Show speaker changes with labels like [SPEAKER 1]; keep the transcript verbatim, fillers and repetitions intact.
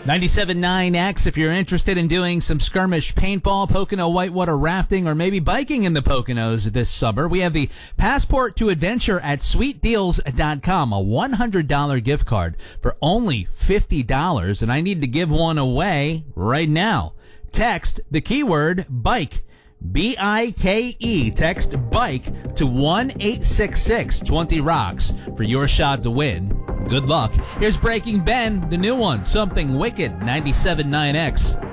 [SPEAKER 1] ninety-seven point nine X, if you're interested in doing some skirmish paintball, Pocono whitewater rafting, or maybe biking in the Poconos this summer, we have the Passport to Adventure at sweet deals dot com, a one hundred dollars gift card for only fifty dollars, and I need to give one away right now. Text the keyword BIKE, B I K E. Text BIKE to one eight six six twenty rocks for your shot to win. Good luck. Here's Breaking Ben, the new one, Something Wicked, ninety-seven point nine X.